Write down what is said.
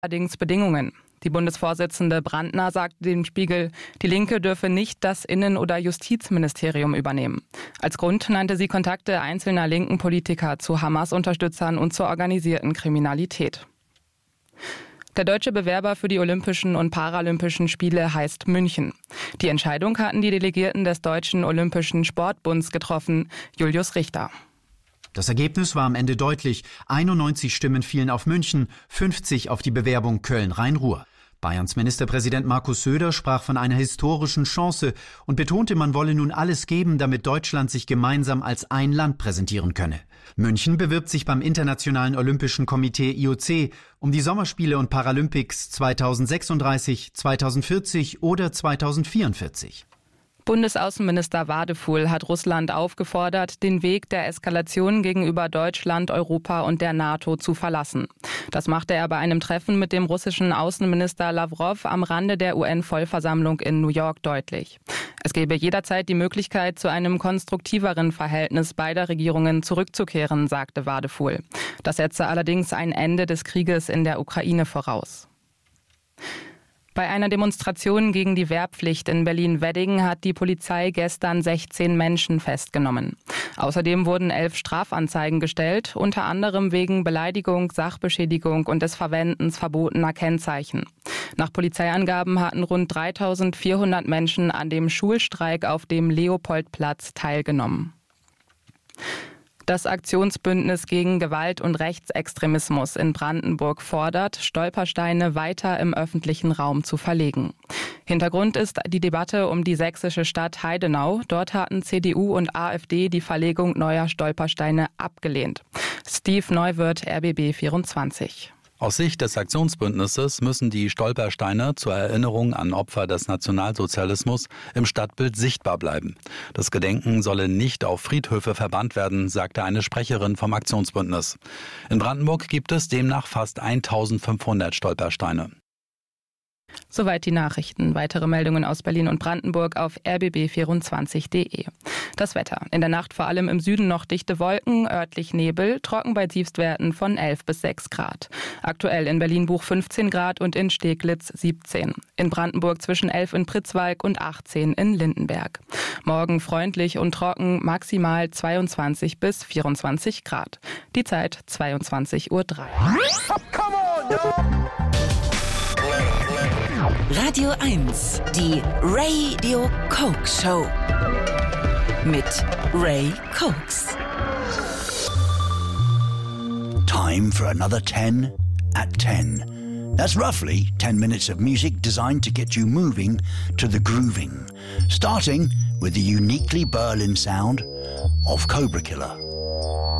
allerdings Bedingungen. Die Bundesvorsitzende Brandner sagte dem Spiegel, die Linke dürfe nicht das Innen- oder Justizministerium übernehmen. Als Grund nannte sie Kontakte einzelner linken Politiker zu Hamas-Unterstützern und zur organisierten Kriminalität. Der deutsche Bewerber für die Olympischen und Paralympischen Spiele heißt München. Die Entscheidung hatten die Delegierten des Deutschen Olympischen Sportbunds getroffen, Julius Richter. Das Ergebnis war am Ende deutlich. 91 Stimmen fielen auf München, 50 auf die Bewerbung Köln-Rhein-Ruhr. Bayerns Ministerpräsident Markus Söder sprach von einer historischen Chance und betonte, man wolle nun alles geben, damit Deutschland sich gemeinsam als ein Land präsentieren könne. München bewirbt sich beim Internationalen Olympischen Komitee IOC um die Sommerspiele und Paralympics 2036, 2040 oder 2044. Bundesaußenminister Wadefuhl hat Russland aufgefordert, den Weg der Eskalation gegenüber Deutschland, Europa und der NATO zu verlassen. Das machte er bei einem Treffen mit dem russischen Außenminister Lawrow am Rande der UN-Vollversammlung in New York deutlich. Es gebe jederzeit die Möglichkeit, zu einem konstruktiveren Verhältnis beider Regierungen zurückzukehren, sagte Wadefuhl. Das setze allerdings ein Ende des Krieges in der Ukraine voraus. Bei einer Demonstration gegen die Wehrpflicht in Berlin-Wedding hat die Polizei gestern 16 Menschen festgenommen. Außerdem wurden 11 Strafanzeigen gestellt, unter anderem wegen Beleidigung, Sachbeschädigung und des Verwendens verbotener Kennzeichen. Nach Polizeiangaben hatten rund 3.400 Menschen an dem Schulstreik auf dem Leopoldplatz teilgenommen. Das Aktionsbündnis gegen Gewalt und Rechtsextremismus in Brandenburg fordert, Stolpersteine weiter im öffentlichen Raum zu verlegen. Hintergrund ist die Debatte um die sächsische Stadt Heidenau. Dort hatten CDU und AfD die Verlegung neuer Stolpersteine abgelehnt. Steve Neuwirth, RBB 24. Aus Sicht des Aktionsbündnisses müssen die Stolpersteine zur Erinnerung an Opfer des Nationalsozialismus im Stadtbild sichtbar bleiben. Das Gedenken solle nicht auf Friedhöfe verbannt werden, sagte eine Sprecherin vom Aktionsbündnis. In Brandenburg gibt es demnach fast 1500 Stolpersteine. Soweit die Nachrichten. Weitere Meldungen aus Berlin und Brandenburg auf rbb24.de. Das Wetter. In der Nacht vor allem im Süden noch dichte Wolken, örtlich Nebel, trocken bei Tiefstwerten von 11 bis 6 Grad. Aktuell in Berlin-Buch 15 Grad und in Steglitz 17. In Brandenburg zwischen 11 in Pritzwalk und 18 in Lindenberg. Morgen freundlich und trocken, maximal 22 bis 24 Grad. Die Zeit 22:03 Uhr. Radio 1, die Radio Coke Show. Mit Ray Cokes. Time for another 10 at 10. That's roughly 10 minutes of music designed to get you moving to the grooving. Starting with the uniquely Berlin sound of Cobra Killer.